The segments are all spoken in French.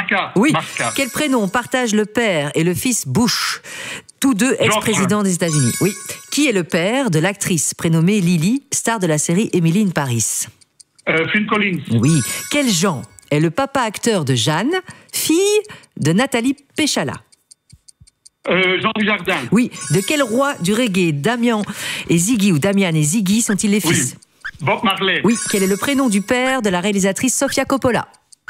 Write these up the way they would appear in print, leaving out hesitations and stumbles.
Marca. Oui. Marca. Quel prénom partagent le père et le fils Bush, tous deux ex-présidents des États-Unis? Oui. Qui est le père de l'actrice prénommée Lily, star de la série Emily in Paris? Phil Collins. Oui. Quel Jean est le papa acteur de Jeanne, fille de Nathalie Péchala? Jean Dujardin. Oui. De quel roi du reggae Damian et Ziggy, ou Damian et Ziggy, sont-ils les fils? Bob Marley. Oui. Quel est le prénom du père de la réalisatrice Sofia Coppola?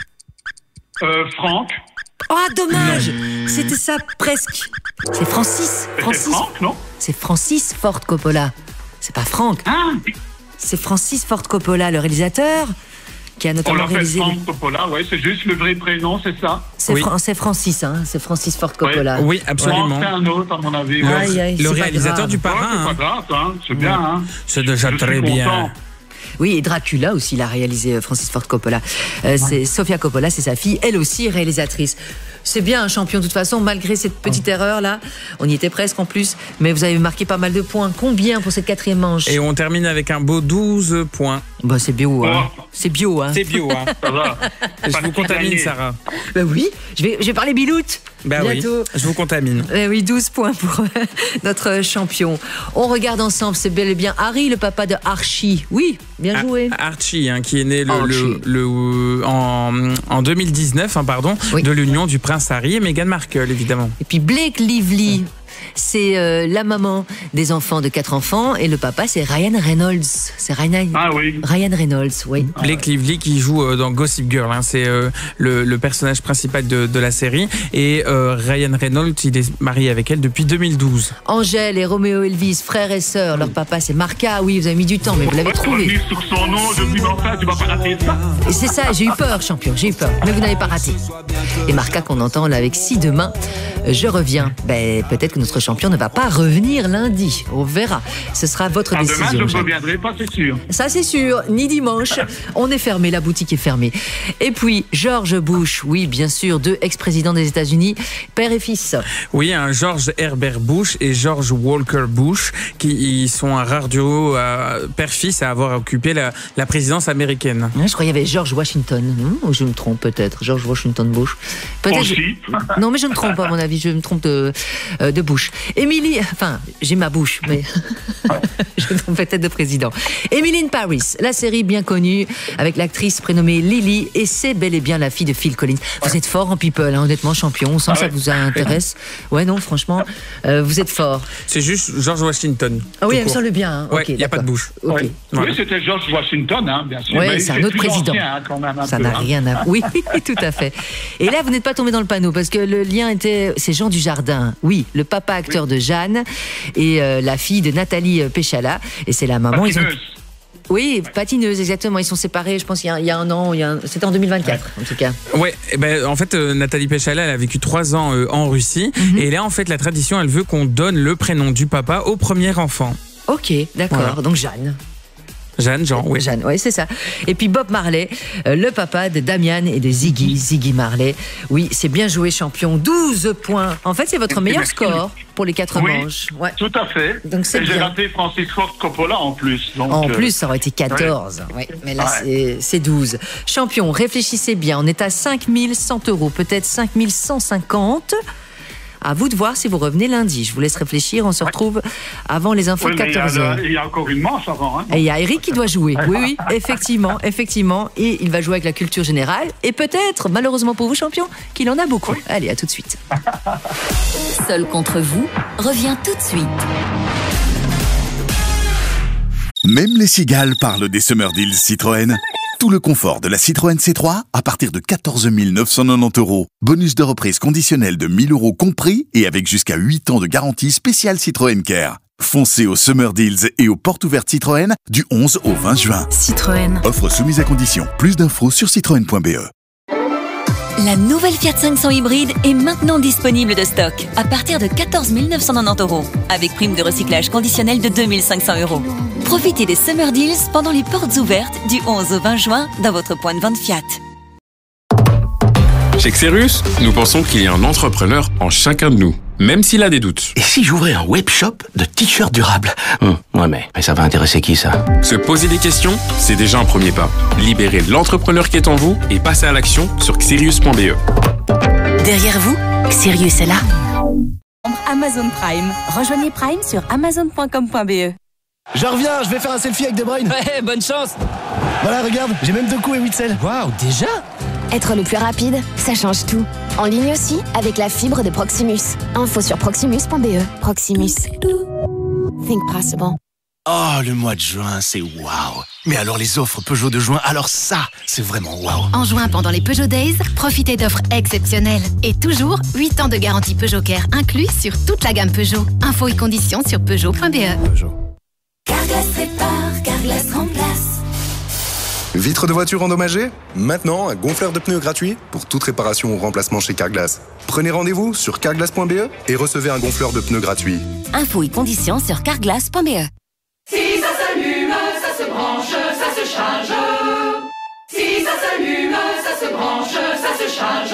Franck. Oh, dommage! C'était ça, presque. C'est Francis. C'est Franck, non? C'est Francis Ford Coppola. C'est pas Franck. Ah, C'est Francis Ford Coppola, le réalisateur, qui a on notamment l'appelle réalisé... Franck Coppola, ouais, c'est juste le vrai prénom, c'est ça? C'est Oui. c'est Francis, hein. C'est Francis Ford Coppola. Oui, absolument. Franck, c'est un autre, à mon avis. Aïe, aïe, Le c'est pas réalisateur grave. du Ouais, Parrain. c'est pas hein. grave, hein. C'est bien, hein. C'est déjà Je suis très bien. content. Oui, et Dracula aussi, il a réalisé Francis Ford Coppola. C'est Sofia Coppola, c'est sa fille, elle aussi réalisatrice. C'est bien un champion de toute façon, malgré cette petite erreur là. On y était presque en plus, mais vous avez marqué pas mal de points. Combien pour cette quatrième manche? Et on termine avec un beau 12 points. Bah, c'est bio, hein. C'est bio, hein. C'est bio, hein. Ça va. Je vous contamine, gagné. Sarah. Bah oui, je vais parler biloute. Bah oui, Bientôt. je vous contamine. Oui, 12 points pour notre champion. On regarde ensemble, c'est bel et bien Harry, le papa de Archie. Oui, bien joué. Archie, hein, qui est né Archie. en 2019, hein, pardon, Oui. de l'union du prince Harry et Meghan Markle, évidemment. Et puis Blake Lively, c'est la maman des enfants, de 4 enfants, et le papa, c'est Ryan Reynolds. C'est Ryan Reynolds, oui. Blake Lively qui joue dans Gossip Girl, hein, c'est le personnage principal de la série. Et Ryan Reynolds, il est marié avec elle depuis 2012. Angèle et Roméo Elvis, frères et sœurs, leur papa, c'est Marca. Oui, vous avez mis du temps, mais vous l'avez trouvé. Revenu sur son nom, je me dis, mais enfin, tu vas pas rater ça. Et c'est ça, j'ai eu peur, champion, j'ai eu peur. Mais vous n'avez pas raté. Et Marca qu'on entend là avec Si demain, je reviens. Ben, peut-être que notre champion ne va pas revenir lundi. On verra. Ce sera votre Demain, décision. je ne Jeanne. reviendrai pas, c'est sûr. Ça, c'est sûr. Ni dimanche. On est fermé. La boutique est fermée. Et puis, George Bush. Oui, bien sûr. 2 ex-présidents des États-Unis. Père et fils. Oui, un George Herbert Bush et George Walker Bush, qui sont un rare duo père-fils à avoir occupé la présidence américaine. Je crois qu'il y avait George Washington. Ou je me trompe peut-être. George Washington Bush. Peut-être. Aussi. Non, mais je me trompe, à mon avis. Je me trompe de Bush. Émilie, enfin, j'ai ma bouche, mais je me trompe peut-être de président. Emily in Paris, la série bien connue, avec l'actrice prénommée Lily, et c'est bel et bien la fille de Phil Collins. Vous êtes fort en people, hein, honnêtement, champion. On sent que ça vous intéresse. Ouais, non, franchement, vous êtes fort. C'est juste George Washington. Ah oui, tout elle me court. semble le bien. Hein. Ouais, Ok, il n'y a pas de d'accord. Bush. Ok. Oui. Voilà. Oui, c'était George Washington, hein, bien sûr. Ouais, Mais c'est un il est autre plus président. ancien, hein, quand même, un Ça peu, n'a hein. rien à... Oui, tout à fait. Et là, vous n'êtes pas tombé dans le panneau, parce que le lien était... C'est Jean Dujardin. Oui, le papa acteur de Jeanne et la fille de Nathalie Péchala. Et c'est la maman. Ils ont... Patineuse. Oui, patineuse, exactement. Ils sont séparés, je pense, il y a un an. C'était en 2024, en tout cas. Ouais, ben, en fait, Nathalie Péchala, elle a vécu 3 ans en Russie. Et là, en fait, la tradition, elle veut qu'on donne le prénom du papa au premier enfant. Ok, d'accord. Voilà. Donc Jeanne. Jean, oui. Jeanne, oui, c'est ça. Et puis Bob Marley, le papa de Damian et de Ziggy Marley. Oui, c'est bien joué, champion. 12 points. En fait, c'est votre meilleur score pour les 4 Oui, manches. Ouais. tout à fait. Donc c'est Et j'ai bien. raté Francis Ford Coppola en plus. Donc, En plus, ça aurait été 14. Ouais. Mais là, c'est 12. Champion, réfléchissez bien. On est à 5 100 €, peut-être 5 150. À vous de voir si vous revenez lundi. Je vous laisse réfléchir. On se retrouve avant les infos oui, de mais 14h. il y a encore une manche avant. Hein. Et il y a Eric qui doit jouer. Oui, effectivement. Et il va jouer avec la culture générale. Et peut-être, malheureusement pour vous, champion, qu'il en a beaucoup. Allez, à tout de suite. Seul contre vous revient tout de suite. Même les cigales parlent des Summer Deals Citroën. Tout le confort de la Citroën C3 à partir de 14 990 €. Bonus de reprise conditionnel de 1 000 € compris et avec jusqu'à 8 ans de garantie spéciale Citroën Care. Foncez aux Summer Deals et aux portes ouvertes Citroën du 11 au 20 juin. Citroën. Offre soumise à condition. Plus d'infos sur citroën.be. La nouvelle Fiat 500 hybride est maintenant disponible de stock à partir de 14 990 € avec prime de recyclage conditionnelle de 2 500 €. Profitez des Summer Deals pendant les portes ouvertes du 11 au 20 juin dans votre point de vente Fiat. Chez Xerus, nous pensons qu'il y a un entrepreneur en chacun de nous, même s'il a des doutes. Et si j'ouvrais un webshop de t-shirts durables? Ouais, mais ça va intéresser qui, ça? Se poser des questions, c'est déjà un premier pas. Libérez l'entrepreneur qui est en vous et passez à l'action sur xerius.be. Derrière vous, Sirius est là. Amazon Prime. Rejoignez Prime sur amazon.com.be. Je reviens, je vais faire un selfie avec De Bruyne. Ouais, bonne chance. Voilà, regarde, j'ai même 2 coups et 8 selles. Waouh, déjà? Être le plus rapide, ça change tout. En ligne aussi, avec la fibre de Proximus. Info sur proximus.be. Proximus. Think possible. Oh, le mois de juin, c'est waouh. Mais alors les offres Peugeot de juin, alors ça, c'est vraiment waouh. En juin, pendant les Peugeot Days, profitez d'offres exceptionnelles. Et toujours, 8 ans de garantie Peugeot Care inclus sur toute la gamme Peugeot. Infos et conditions sur Peugeot.be. Peugeot. Carglass répare, Carglass remplace. Vitres de voiture endommagées? Maintenant, un gonfleur de pneus gratuit pour toute réparation ou remplacement chez Carglass. Prenez rendez-vous sur carglass.be et recevez un gonfleur de pneus gratuit. Infos et conditions sur carglass.be. Si ça s'allume, ça se branche, ça se charge. Si ça s'allume, ça se branche, ça se charge.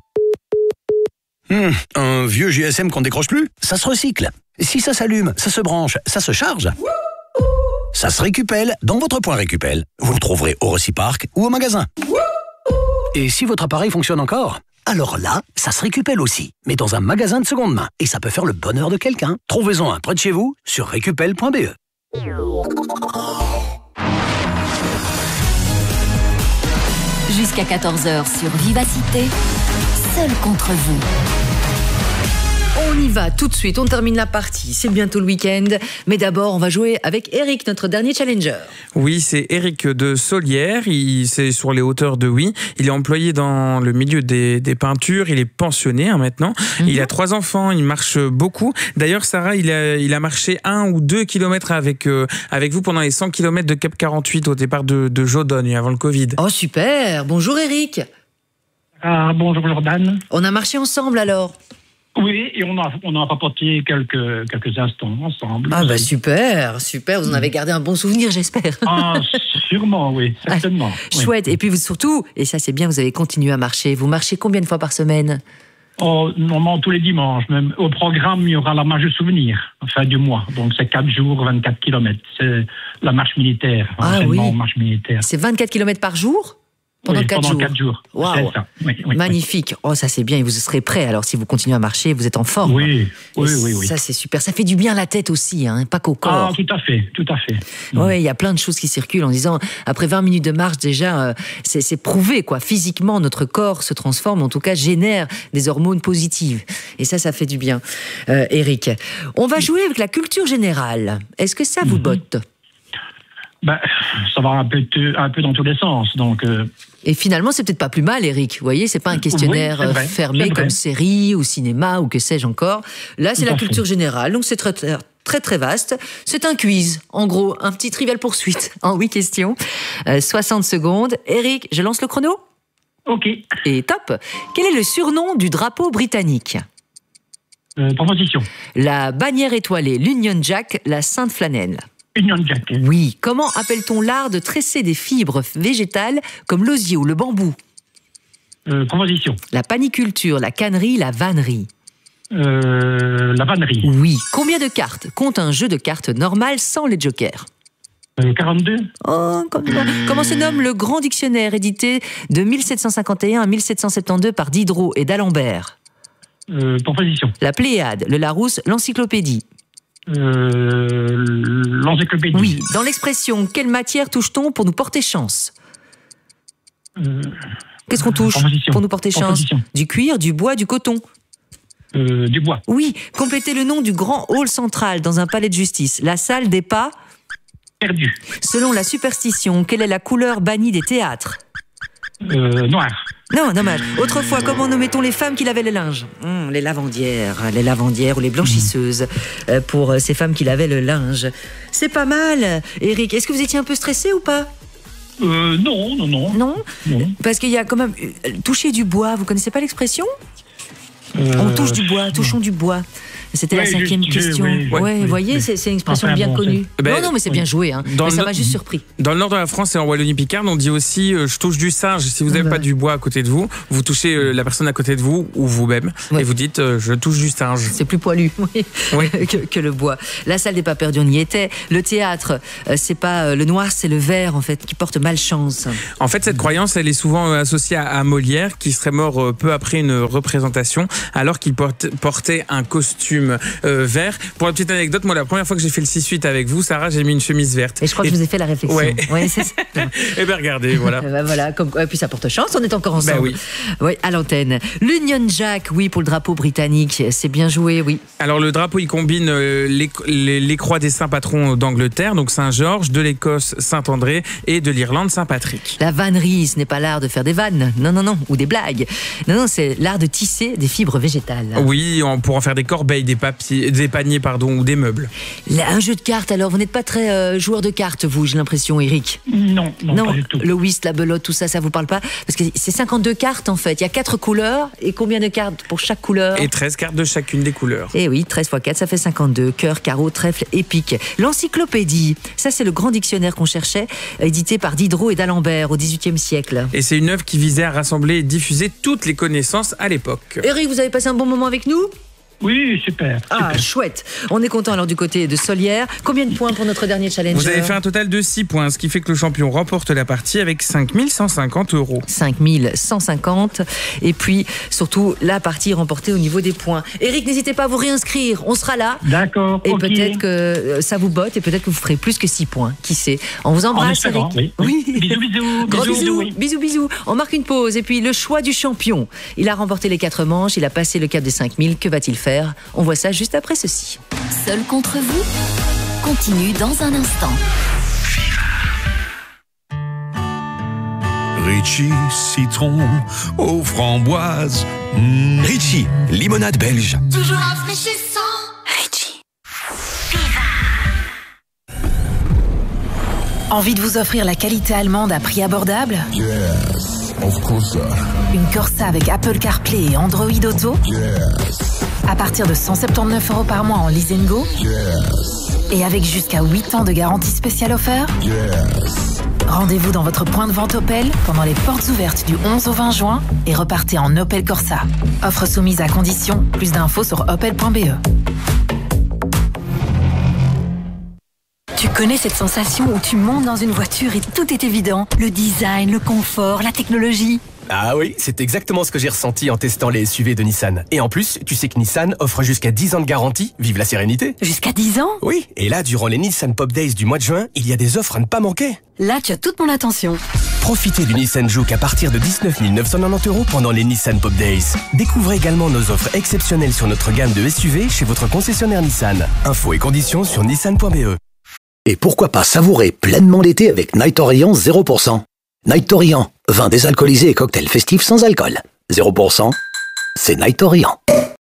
Un vieux GSM qu'on décroche plus, ça se recycle. Si ça s'allume, ça se branche, ça se charge. Ça se récupère dans votre point Récupel. Vous le trouverez au Reciparc ou au magasin. Et si votre appareil fonctionne encore, alors là, ça se récupère aussi, mais dans un magasin de seconde main. Et ça peut faire le bonheur de quelqu'un. Trouvez-en un près de chez vous sur récupel.be. Jusqu'à 14h sur Vivacité, seul contre vous. On y va tout de suite, on termine la partie, c'est bientôt le week-end, mais d'abord on va jouer avec Eric, notre dernier challenger. Oui, c'est Eric de Solière, c'est sur les hauteurs de Huy, il est employé dans le milieu des peintures, il est pensionné maintenant, il a 3 enfants, il marche beaucoup. D'ailleurs Sarah, il a marché 1 ou 2 kilomètres avec vous pendant les 100 km de Cap 48 au départ de Jodogne avant le Covid. Oh super, bonjour Eric. Bonjour Jordan. On a marché ensemble alors? Oui, et on a papoté quelques instants ensemble. Ah bah super, vous en avez gardé un bon souvenir j'espère. Ah sûrement, oui, certainement. Chouette, oui. Et puis vous, surtout, et ça c'est bien, vous avez continué à marcher. Vous marchez combien de fois par semaine? Oh, normalement tous les dimanches. Même au programme, il y aura la marche du souvenir, fin du mois. Donc c'est 4 jours, 24 km. C'est la marche militaire. Ah oui, marche militaire. C'est 24 km par jour? Pendant 4 jours. Wow. C'est ça. Oui, magnifique. Oh, ça c'est bien. Et vous serez prêt. Alors, si vous continuez à marcher, vous êtes en forme. Oui. Ça c'est super. Ça fait du bien à la tête aussi, hein, pas qu'au corps. Ah, tout à fait. Ouais, il y a plein de choses qui circulent en disant, après 20 minutes de marche, déjà, c'est prouvé, quoi. Physiquement, notre corps se transforme, en tout cas, génère des hormones positives. Et ça fait du bien. Eric, on va jouer avec la culture générale. Est-ce que ça vous botte? Ça va un peu dans tous les sens, donc. Et finalement, c'est peut-être pas plus mal, Eric. Vous voyez, c'est pas un questionnaire fermé comme série ou cinéma ou que sais-je encore. Là, c'est la culture générale, donc c'est très vaste. C'est un quiz, en gros, un petit trivial poursuite en 8 questions, 60 secondes. Eric, je lance le chrono? Ok. Et top. Quel est le surnom du drapeau britannique? Proposition. La bannière étoilée, l'Union Jack, la Sainte Flanelle. Union Jack. Oui. Comment appelle-t-on l'art de tresser des fibres végétales comme l'osier ou le bambou? Proposition. La paniculture, la cannerie, la vannerie. La vannerie. Oui. Combien de cartes compte un jeu de cartes normal sans les jokers? 42. Oh, comment se nomme le grand dictionnaire édité de 1751 à 1772 par Diderot et d'Alembert? Proposition. La Pléiade, le Larousse, l'encyclopédie. L'encyclopédie. Oui. Dans l'expression « Quelle matière touche-t-on pour nous porter chance ?» Qu'est-ce qu'on touche pour nous porter chance? Du cuir, du bois, du coton? Du bois. Oui. Complétez le nom du grand hall central dans un palais de justice. La salle des pas perdus. Selon la superstition, quelle est la couleur bannie des théâtres? Noir. Non, dommage. Autrefois, comment nommait-on les femmes qui lavaient le linge? Les lavandières ou les blanchisseuses, pour ces femmes qui lavaient le linge. C'est pas mal. Eric, est-ce que vous étiez un peu stressé ou pas? Non. Non. Parce qu'il y a quand même toucher du bois. Vous connaissez pas l'expression? On touche du bois, touchons du bois. C'était la 5e question. Vous voyez, c'est une expression bien connue. Non, mais c'est bien joué. Hein. Mais ça m'a juste surpris. Dans le nord de la France et en Wallonie-Picarde, on dit aussi je touche du singe. Si vous n'avez pas du bois à côté de vous, vous touchez la personne à côté de vous ou vous-même et vous dites je touche du singe. C'est plus poilu que le bois. La salle des pas perdus, on y était. Le théâtre, c'est pas le noir, c'est le vert en fait qui porte malchance. En fait, cette croyance, elle est souvent associée à Molière, qui serait mort peu après une représentation, alors qu'il portait un costume vert. Pour la petite anecdote, moi, la première fois que j'ai fait le 6-8 avec vous, Sarah, j'ai mis une chemise verte. Et je crois que je vous ai fait la réflexion. Ouais, c'est ça. Et bien, regardez, voilà. Voilà, et puis ça porte chance, on est encore ensemble. Oui, à l'antenne. L'Union Jack, oui, pour le drapeau britannique, c'est bien joué, oui. Alors, le drapeau, il combine les croix des saints patrons d'Angleterre, donc Saint-Georges, de l'Écosse, Saint-André, et de l'Irlande, Saint-Patrick. La vannerie, ce n'est pas l'art de faire des vannes, non, ou des blagues. Non, c'est l'art de tisser des fibres végétales. Oui, pour en faire des corbeilles, des paniers, ou des meubles. Un jeu de cartes, alors vous n'êtes pas très joueur de cartes, vous, j'ai l'impression, Eric. Non, pas du tout. Le whist, la belote, tout ça vous parle pas? Parce que c'est 52 cartes en fait, il y a 4 couleurs, et combien de cartes pour chaque couleur? Et 13 cartes de chacune des couleurs. Et oui, 13 x 4, ça fait 52, cœur, carreau, trèfle et pique. L'encyclopédie, ça c'est le grand dictionnaire qu'on cherchait, édité par Diderot et d'Alembert au XVIIIe siècle. Et c'est une œuvre qui visait à rassembler et diffuser toutes les connaissances à l'époque. Eric, vous avez passé un bon moment avec nous? Oui, super. Chouette. On est content alors du côté de Solière. Combien de points pour notre dernier challenge? Vous avez fait un total de 6 points, ce qui fait que le champion remporte la partie avec 5 150 €. 5 150. Et puis, surtout, la partie remportée au niveau des points. Eric, n'hésitez pas à vous réinscrire. On sera là. D'accord. Et peut-être que ça vous botte et peut-être que vous ferez plus que 6 points. Qui sait? On vous embrasse, Eric. Oui. Bisous. Gros bisous. On marque une pause. Et puis, le choix du champion. Il a remporté les 4 manches. Il a passé le cap des 5000. Que va-t-il faire? On voit ça juste après ceci. Seul contre vous continue dans un instant. Ritchie, citron aux framboises. Ritchie, limonade belge. Toujours rafraîchissant. Ritchie. Envie de vous offrir la qualité allemande à prix abordable? Yes, of course. Une Corsa avec Apple CarPlay et Android Auto? Yes. À partir de 179 € par mois en Lease & Go? Yes. Et avec jusqu'à 8 ans de garantie spéciale offerte? Yes. Rendez-vous dans votre point de vente Opel pendant les portes ouvertes du 11 au 20 juin et repartez en Opel Corsa. Offre soumise à condition. Plus d'infos sur opel.be. Tu connais cette sensation où tu montes dans une voiture et tout est évident? Le design, le confort, la technologie. Ah oui, c'est exactement ce que j'ai ressenti en testant les SUV de Nissan. Et en plus, tu sais que Nissan offre jusqu'à 10 ans de garantie. Vive la sérénité. Jusqu'à 10 ans? Oui, et là, durant les Nissan Pop Days du mois de juin, il y a des offres à ne pas manquer. Là, tu as toute mon attention. Profitez du Nissan Juke à partir de 19 990 € pendant les Nissan Pop Days. Découvrez également nos offres exceptionnelles sur notre gamme de SUV chez votre concessionnaire Nissan. Infos et conditions sur nissan.be. Et pourquoi pas savourer pleinement l'été avec Night Orient 0%. Night Orient, vin désalcoolisé et cocktail festif sans alcool. 0%, c'est Night Orient.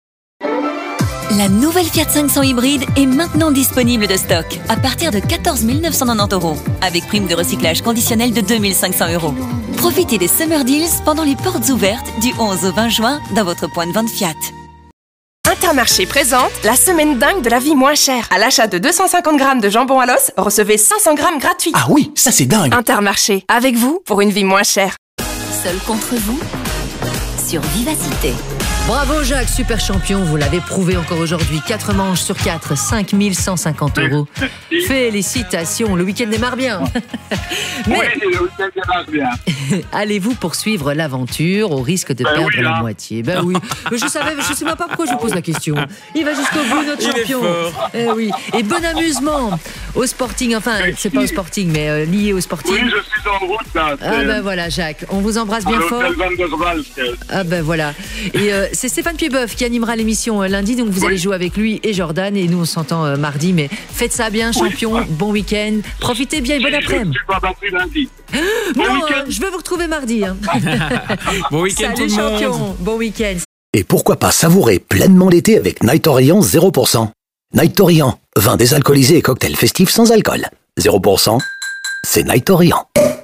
La nouvelle Fiat 500 hybride est maintenant disponible de stock à partir de 14 990 €, avec prime de recyclage conditionnelle de 2 500 €. Profitez des Summer Deals pendant les portes ouvertes du 11 au 20 juin dans votre point de vente Fiat. Intermarché présente la semaine dingue de la vie moins chère. À l'achat de 250 grammes de jambon à l'os, recevez 500 grammes gratuits. Ah oui, ça c'est dingue. Intermarché, avec vous pour une vie moins chère. Seul contre vous sur Vivacité. Bravo Jacques, super champion, vous l'avez prouvé encore aujourd'hui. 4 manches sur 4, 5 150 €. Félicitations, le week-end démarre bien. Mais oui, le week-end démarre bien. allez-vous poursuivre l'aventure au risque de perdre la moitié? Ben oui, mais je sais même pas pourquoi je vous pose la question. Il va jusqu'au bout, notre champion. Eh oui, et bon amusement au Sporting, enfin, c'est pas au Sporting, mais lié au Sporting. Oui, je suis en route là. Ah ben voilà Jacques, on vous embrasse bien fort. Ah ben voilà. Et c'est Stéphane Piedboeuf qui animera l'émission lundi, donc vous allez jouer avec lui et Jordan, et nous on s'entend mardi, mais faites ça bien champion, bon week-end, profitez bien et bon après-midi. Je suis pas battu lundi. Bon week-end. Je vais vous retrouver mardi. Hein. Bon week-end tout le monde. Champion, bon week-end. Et pourquoi pas savourer pleinement l'été avec Night Orient 0%. Night Orient, vin désalcoolisé et cocktail festif sans alcool. 0%, c'est Night Orient.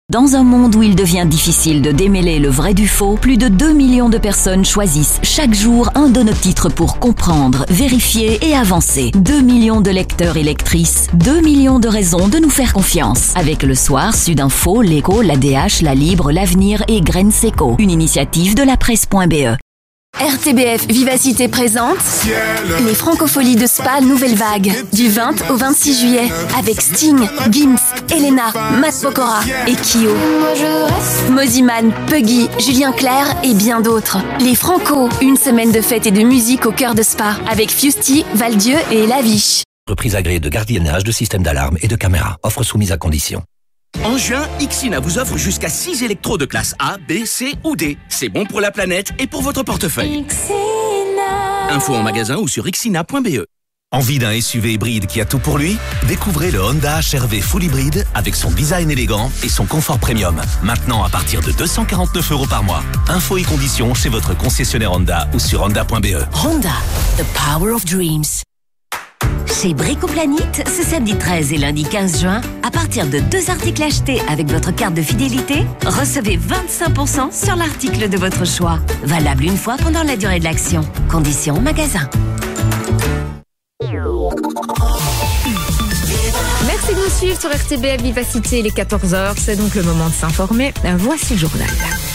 Dans un monde où il devient difficile de démêler le vrai du faux, plus de 2 millions de personnes choisissent chaque jour un de nos titres pour comprendre, vérifier et avancer. 2 millions de lecteurs et lectrices, 2 millions de raisons de nous faire confiance. Avec Le Soir, Sudinfo, L'Écho, l'ADH, La Libre, L'Avenir et Graines Seco. Une initiative de la presse.be. RTBF Vivacité présente les Francopholies de Spa Nouvelle Vague du 20 au 26 juillet avec Sting, Gims, Elena, Matt Pokora et Kyo. Moziman, Puggy, Julien Clerc et bien d'autres. Les Franco, une semaine de fête et de musique au cœur de Spa avec Fusty, Valdieu et Laviche. Reprise agréée de gardiennage, de système d'alarme et de caméra. Offre soumise à condition. En juin, Ixina vous offre jusqu'à 6 électros de classe A, B, C ou D. C'est bon pour la planète et pour votre portefeuille. Info en magasin ou sur ixina.be. Envie d'un SUV hybride qui a tout pour lui? Découvrez le Honda HR-V Full Hybride avec son design élégant et son confort premium. Maintenant à partir de 249 € par mois. Infos et conditions chez votre concessionnaire Honda ou sur honda.be. Honda, the power of dreams. Chez Bricoplanite, ce samedi 13 et lundi 15 juin, à partir de 2 articles achetés avec votre carte de fidélité, recevez 25% sur l'article de votre choix. Valable une fois pendant la durée de l'action. Conditions magasin. Merci de nous suivre sur RTBF Vivacité, il est 14h, c'est donc le moment de s'informer. Voici le journal.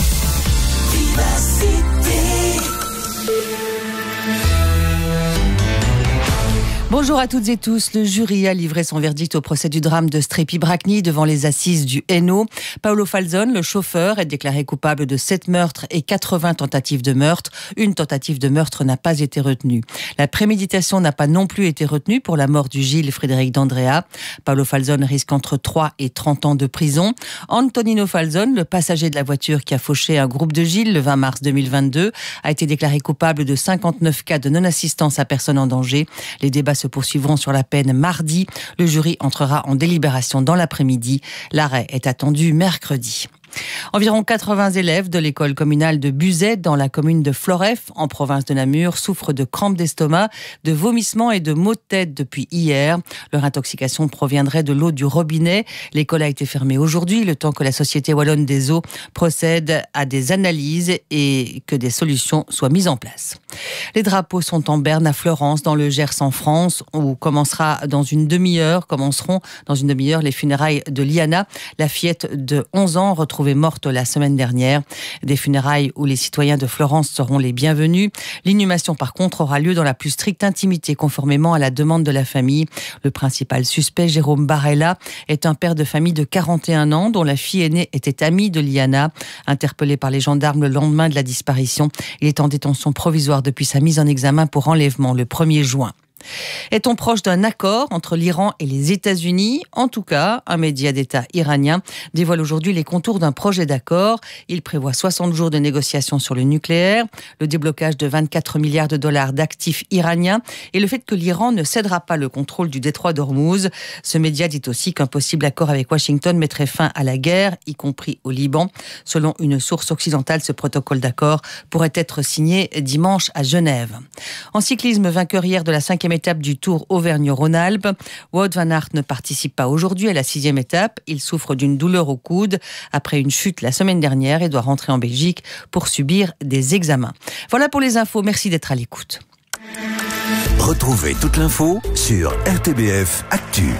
Bonjour à toutes et tous. Le jury a livré son verdict au procès du drame de Strepi-Bracni devant les assises du Hainaut. Paolo Falzone, le chauffeur, est déclaré coupable de 7 meurtres et 80 tentatives de meurtre. Une tentative de meurtre n'a pas été retenue. La préméditation n'a pas non plus été retenue pour la mort du Gilles Frédéric d'Andrea. Paolo Falzone risque entre 3 et 30 ans de prison. Antonino Falzone, le passager de la voiture qui a fauché un groupe de Gilles le 20 mars 2022, a été déclaré coupable de 59 cas de non-assistance à personne en danger. Les débats se poursuivront sur la peine mardi. Le jury entrera en délibération dans l'après-midi. L'arrêt est attendu mercredi. Environ 80 élèves de l'école communale de Buzet, dans la commune de Floreffe, en province de Namur, souffrent de crampes d'estomac, de vomissements et de maux de tête depuis hier. Leur intoxication proviendrait de l'eau du robinet. L'école a été fermée aujourd'hui, le temps que la Société Wallonne des Eaux procède à des analyses et que des solutions soient mises en place. Les drapeaux sont en berne à Fleurance, dans le Gers en France, où commenceront dans une demi-heure les funérailles de Liana, la fillette de 11 ans retrouvée morte la semaine dernière. Des funérailles où les citoyens de Florence seront les bienvenus. L'inhumation, par contre, aura lieu dans la plus stricte intimité, conformément à la demande de la famille. Le principal suspect, Jérôme Barella, est un père de famille de 41 ans, dont la fille aînée était amie de Liana. Interpellé par les gendarmes le lendemain de la disparition, il est en détention provisoire depuis sa mise en examen pour enlèvement le 1er juin. Est-on proche d'un accord entre l'Iran et les États-Unis? En tout cas, un média d'État iranien dévoile aujourd'hui les contours d'un projet d'accord. Il prévoit 60 jours de négociations sur le nucléaire, le déblocage de 24 milliards de dollars d'actifs iraniens et le fait que l'Iran ne cédera pas le contrôle du détroit d'Ormuz. Ce média dit aussi qu'un possible accord avec Washington mettrait fin à la guerre, y compris au Liban. Selon une source occidentale, ce protocole d'accord pourrait être signé dimanche à Genève. En cyclisme, vainqueur hier de la 5e étape du Tour Auvergne-Rhône-Alpes. Wout van Aert ne participe pas aujourd'hui à la 6e étape. Il souffre d'une douleur au coude après une chute la semaine dernière et doit rentrer en Belgique pour subir des examens. Voilà pour les infos. Merci d'être à l'écoute. Retrouvez toute l'info sur RTBF Actu.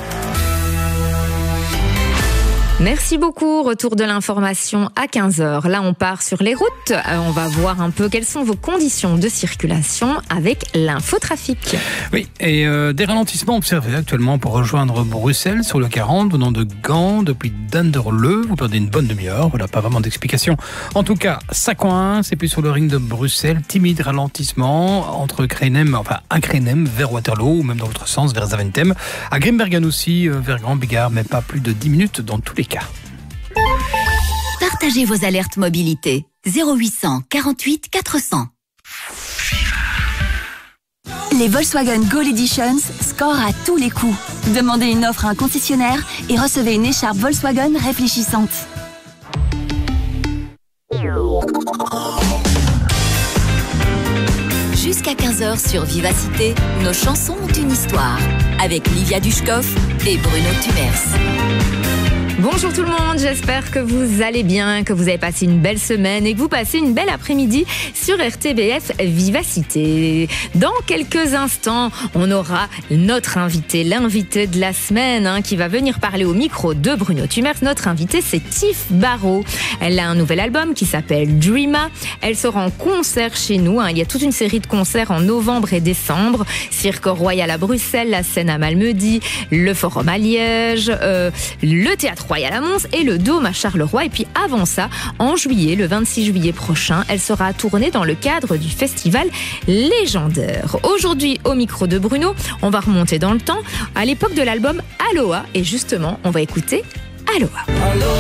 Merci beaucoup. Retour de l'information à 15h. Là, on part sur les routes. On va voir un peu quelles sont vos conditions de circulation avec l'infotrafic. Oui, et des ralentissements observés actuellement pour rejoindre Bruxelles sur le 40, venant de Gand, depuis Denderleeuw. Vous perdez une bonne demi-heure. Voilà, pas vraiment d'explication. En tout cas, ça coince. Et puis sur le ring de Bruxelles, timide ralentissement entre Krenem, à Krenem vers Waterloo, ou même dans l'autre sens, vers Zaventem. À Grimbergen aussi, vers Grand Bigard, mais pas plus de 10 minutes dans tous les cas. Partagez vos alertes mobilité. 0800 48 400. Les Volkswagen Gold Editions scorent à tous les coups. Demandez une offre à un concessionnaire et recevez une écharpe Volkswagen réfléchissante. Jusqu'à 15h sur Vivacité, nos chansons ont une histoire. Avec Livia Dushkov et Bruno Tumers. Bonjour tout le monde, j'espère que vous allez bien, que vous avez passé une belle semaine et que vous passez une belle après-midi sur RTBF Vivacité. Dans quelques instants, on aura notre invité, l'invité de la semaine, qui va venir parler au micro de Bruno Tumers. Notre invité, c'est Tiff Barrow. Elle a un nouvel album qui s'appelle Dreama. Elle sera en concert chez nous. Il y a toute une série de concerts en novembre et décembre. Cirque Royal à Bruxelles, la Scène à Malmedy, le Forum à Liège, le Théâtre Royal à Mons et le Dôme à Charleroi. Et puis avant ça, en juillet, le 26 juillet prochain, elle sera tournée dans le cadre du festival Légendaire. Aujourd'hui, au micro de Bruno, on va remonter dans le temps à l'époque de l'album Aloha. Et justement, on va écouter Aloha.